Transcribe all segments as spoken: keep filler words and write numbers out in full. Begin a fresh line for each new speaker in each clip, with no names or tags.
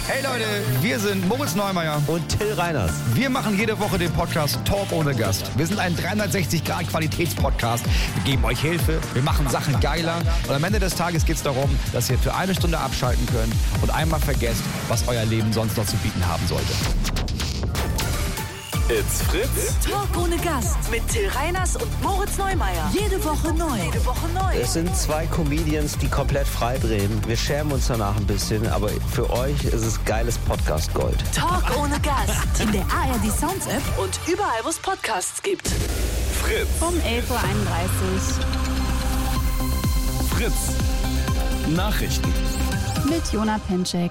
Hey Leute, wir sind Moritz Neumeier
und Till Reiners.
Wir machen jede Woche den Podcast Talk ohne Gast. Wir sind ein dreihundertsechzig Grad Qualitätspodcast. Wir geben euch Hilfe, wir machen Sachen geiler und am Ende des Tages geht es darum, dass ihr für eine Stunde abschalten könnt und einmal vergesst, was euer Leben sonst noch zu bieten haben sollte.
It's Fritz.
Talk ohne Gast mit Till Reiners und Moritz Neumeier. Jede Woche neu. Jede Woche neu.
Es sind zwei Comedians, die komplett frei drehen. Wir schämen uns danach ein bisschen, aber für euch ist es geiles Podcast-Gold.
Talk ohne Gast. In der A R D Sounds App und überall, wo es Podcasts gibt.
Fritz.
Um elf Uhr einunddreißig.
Fritz. Nachrichten.
Mit Jona Penczek.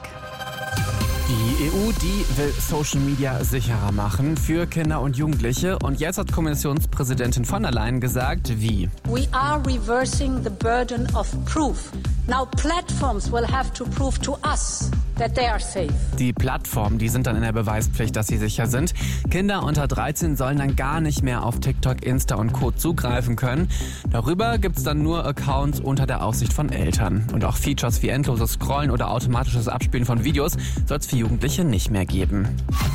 Die E U, die will Social Media sicherer machen für Kinder und Jugendliche. Und jetzt hat Kommissionspräsidentin von der Leyen gesagt, wie.
We are reversing the burden of proof. Now platforms will have to prove to us that they are safe.
Die Plattformen, die sind dann in der Beweispflicht, dass sie sicher sind. Kinder unter dreizehn sollen dann gar nicht mehr auf TikTok, Insta und Co. zugreifen können. Darüber gibt es dann nur Accounts unter der Aufsicht von Eltern. Und auch Features wie endloses Scrollen oder automatisches Abspielen von Videos soll es für Jugendliche nicht mehr geben.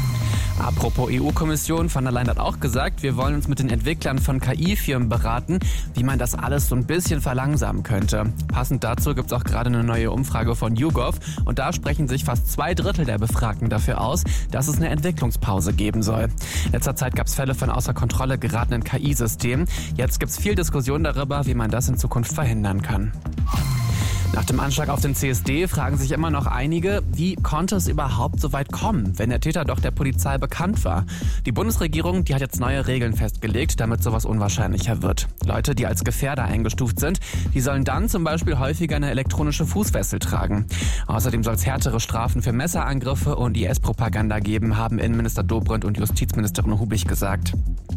Apropos E U-Kommission, von der Leyen hat auch gesagt, wir wollen uns mit den Entwicklern von K I-Firmen beraten, wie man das alles so ein bisschen verlangsamen könnte. Passend dazu gibt es auch gerade eine neue Umfrage von YouGov und da sprechen sich fast zwei Drittel der Befragten dafür aus, dass es eine Entwicklungspause geben soll. In letzter Zeit gab es Fälle von außer Kontrolle geratenen K I-Systemen. Jetzt gibt es viel Diskussion darüber, wie man das in Zukunft verhindern kann. Nach dem Anschlag auf den C S D fragen sich immer noch einige, wie konnte es überhaupt so weit kommen, wenn der Täter doch der Polizei bekannt war? Die Bundesregierung, die hat jetzt neue Regeln festgelegt, damit sowas unwahrscheinlicher wird. Leute, die als Gefährder eingestuft sind, die sollen dann zum Beispiel häufiger eine elektronische Fußfessel tragen. Außerdem soll es härtere Strafen für Messerangriffe und I S-Propaganda geben, haben Innenminister Dobrindt und Justizministerin Hubig gesagt.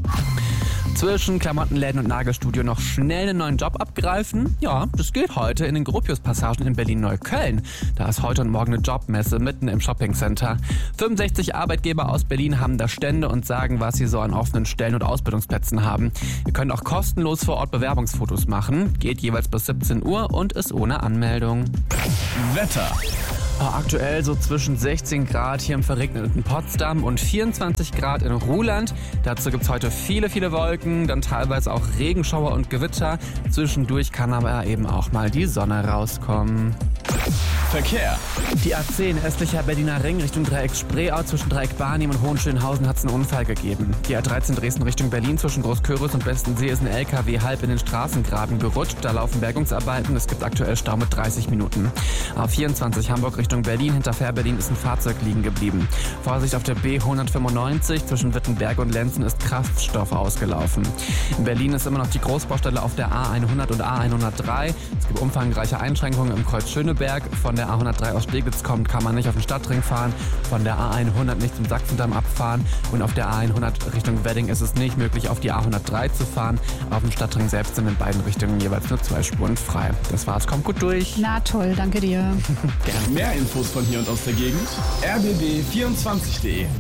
Zwischen Klamottenläden und Nagelstudio noch schnell einen neuen Job abgreifen? Ja, das geht heute in den Gropius-Passagen in Berlin-Neukölln. Da ist heute und morgen eine Jobmesse mitten im Shoppingcenter. fünfundsechzig Arbeitgeber aus Berlin haben da Stände und sagen, was sie so an offenen Stellen und Ausbildungsplätzen haben. Ihr könnt auch kostenlos vor Ort Bewerbungsfotos machen. Geht jeweils bis siebzehn Uhr und ist ohne Anmeldung.
Wetter.
Aktuell so zwischen sechzehn Grad hier im verregneten Potsdam und vierundzwanzig Grad in Ruhland. Dazu gibt es heute viele, viele Wolken, dann teilweise auch Regenschauer und Gewitter. Zwischendurch kann aber eben auch mal die Sonne rauskommen.
Verkehr.
Die A zehn östlicher Berliner Ring Richtung Dreieck Spreeau zwischen Dreieck Barnim und Hohenschönhausen hat es einen Unfall gegeben. Die A dreizehn Dresden Richtung Berlin zwischen Großkürbis und Bestensee ist ein L K W halb in den Straßengraben gerutscht. Da laufen Bergungsarbeiten. Es gibt aktuell Stau mit dreißig Minuten. A vierundzwanzig Hamburg Richtung Berlin. Hinter Fährberlin ist ein Fahrzeug liegen geblieben. Vorsicht auf der B hundertfünfundneunzig zwischen Wittenberg und Lenzen ist Kraftstoff ausgelaufen. In Berlin ist immer noch die Großbaustelle auf der A hundert und A hundertdrei. Es gibt umfangreiche Einschränkungen im Kreuz Schöneberg. Von der A hundertdrei aus Steglitz kommt, kann man nicht auf den Stadtring fahren. Von der A hundert nicht zum Sachsendamm abfahren. Und auf der A hundert Richtung Wedding ist es nicht möglich, auf die A hundertdrei zu fahren. Auf dem Stadtring selbst sind in beiden Richtungen jeweils nur zwei Spuren frei. Das war's, kommt gut durch.
Na toll, danke dir.
Gerne.
Mehr Infos von hier und aus der Gegend. r b b vierundzwanzig punkt de.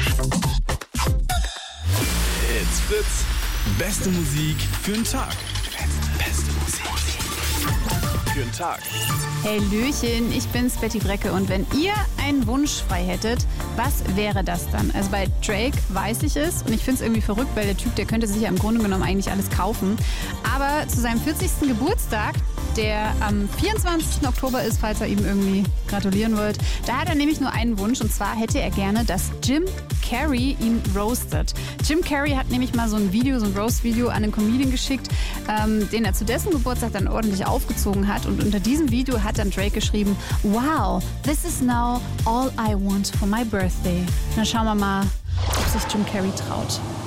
It's Fritz. Beste Musik für den Tag. Beste Musik für den Tag.
Hallöchen, ich bin's, Betty Brecke. Und wenn ihr einen Wunsch frei hättet, was wäre das dann? Also bei Drake weiß ich es und ich finde es irgendwie verrückt, weil der Typ, der könnte sich ja im Grunde genommen eigentlich alles kaufen. Aber zu seinem vierzigsten Geburtstag, der am vierundzwanzigsten Oktober ist, falls ihr ihm irgendwie gratulieren wollt, da hat er nämlich nur einen Wunsch und zwar hätte er gerne, dass Jim Carrey ihn roastet. Jim Carrey hat nämlich mal so ein Video, so ein Roast-Video an einen Comedian geschickt, ähm, den er zu dessen Geburtstag dann ordentlich aufgezogen hat und unter diesem Video hat dann Drake geschrieben, wow, this is now all I want for my birthday. Und dann schauen wir mal, ob sich Jim Carrey traut.